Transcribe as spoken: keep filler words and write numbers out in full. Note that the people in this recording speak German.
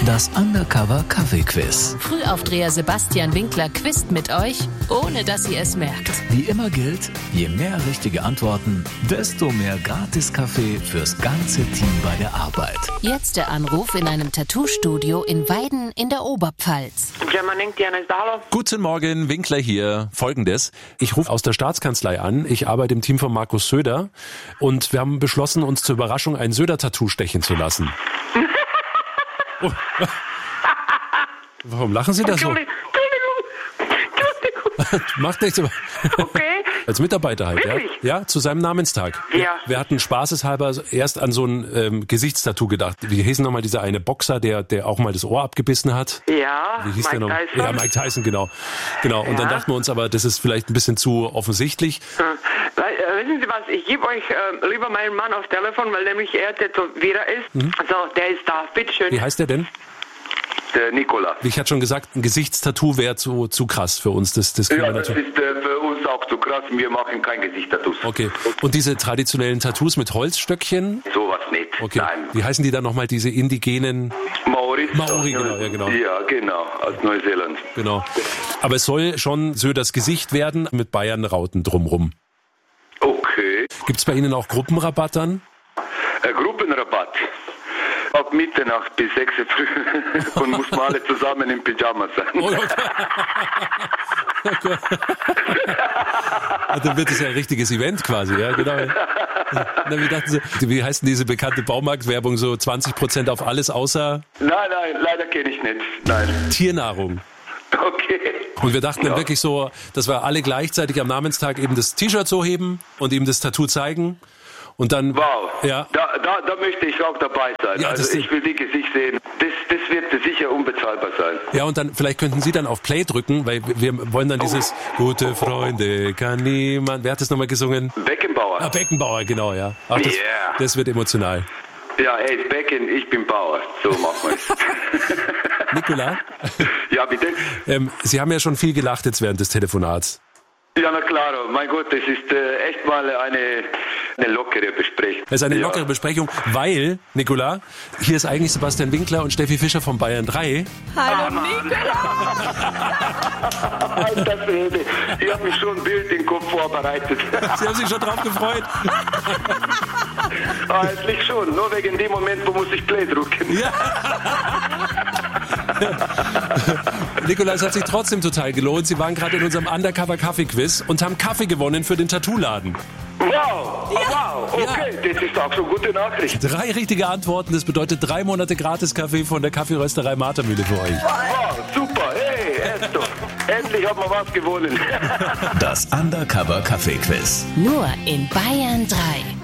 Das Undercover Kaffee-Quiz. Frühaufdreher Sebastian Winkler quizt mit euch, ohne dass ihr es merkt. Wie immer gilt, je mehr richtige Antworten, desto mehr Gratis-Kaffee fürs ganze Team bei der Arbeit. Jetzt der Anruf in einem Tattoo-Studio in Weiden in der Oberpfalz. Guten Morgen, Winkler hier. Folgendes: Ich rufe aus der Staatskanzlei an. Ich arbeite im Team von Markus Söder und wir haben beschlossen, uns zur Überraschung ein Söder-Tattoo stechen zu lassen. Oh. Warum lachen Sie da so? Entschuldigung, Entschuldigung. Macht nichts, aber Okay. als Mitarbeiter halt, ja? Wirklich? Ja, zu seinem Namenstag. Ja. Wir, wir hatten spaßeshalber erst an so ein ähm, Gesichtstattoo gedacht. Wie hieß nochmal dieser eine Boxer, der der auch mal das Ohr abgebissen hat? Ja, Wie hieß Mike der noch? Tyson. Ja, Mike Tyson, genau. Genau. Und Ja. dann dachten wir uns aber, das ist vielleicht ein bisschen zu offensichtlich. Hm. Weil, äh, wissen Sie was, ich gebe euch äh, lieber meinen Mann aufs Telefon, weil nämlich er Tätowierer ist. Mhm. So, der ist da, bitteschön. Wie heißt der denn? Der Nikola. Wie ich hatte schon gesagt, ein Gesichtstattoo wäre zu, zu krass für uns. Das, das können Ja, wir das natürlich. ist äh, für uns auch zu krass. Wir machen kein Gesichtstattoos. Okay. Und diese traditionellen Tattoos mit Holzstöckchen? Sowas nicht. Okay. Nein. Wie heißen die dann nochmal, diese indigenen? Maori. Maori, genau, ja, genau. Ja, genau, aus Neuseeland. Genau. Aber es soll schon Söders Gesicht werden mit Bayern-Rauten drumrum. Okay. Gibt's bei Ihnen auch Gruppenrabatt dann? Äh, Gruppenrabatt. Ab Mitternacht bis sechs Uhr früh und muss mal alle zusammen im Pyjama sein. Oh, okay. Oh Gott. Dann wird es ja ein richtiges Event quasi, ja, genau. Na, wie dachten Sie, wie heißt denn diese bekannte Baumarktwerbung, so zwanzig Prozent auf alles außer Nein, nein, leider kenne ich nicht. Nein. Tiernahrung? Okay. Und wir dachten Ja. dann wirklich so, dass wir alle gleichzeitig am Namenstag eben das T-Shirt so heben und ihm das Tattoo zeigen. Und dann, Wow. ja, Da, da, da möchte ich auch dabei sein. Ja, das also ist- ich will die Gesicht sehen. Das, das wird sicher unbezahlbar sein. ja, und dann, vielleicht könnten Sie dann auf Play drücken, weil wir wollen dann dieses gute Freunde kann niemand, wer hat das nochmal gesungen? Beckenbauer. Ah, Beckenbauer, genau, ja. Ach, das, Yeah. das wird emotional. Ja, hey, Becken, ich bin Bauer. So machen wir es. Nikola, Ja, bitte. ähm, Sie haben ja schon viel gelacht jetzt während des Telefonats. Ja, na klar. Mein Gott, das ist äh, echt mal eine, eine lockere Besprechung. Das ist eine ja. lockere Besprechung, weil, Nikola, hier ist eigentlich Sebastian Winkler und Steffi Fischer von Bayern drei. Hallo Nikola! Alter Schwede, ich habe mich schon ein Bild im Kopf vorbereitet. Sie haben sich schon drauf gefreut. Eigentlich schon, nur wegen dem Moment, wo muss ich Play drücken. Ja. Nikola, es hat sich trotzdem total gelohnt. Sie waren gerade in unserem Undercover-Kaffee-Quiz und haben Kaffee gewonnen für den Tattoo-Laden. Wow, wow, okay, das ist auch so eine gute Nachricht. Drei richtige Antworten, das bedeutet drei Monate Gratis-Kaffee von der Kaffeerösterei Martermühle für euch. Wow, super, hey, erst doch. Endlich hat man was gewonnen. Das Undercover Kaffee-Quiz. Nur in Bayern drei.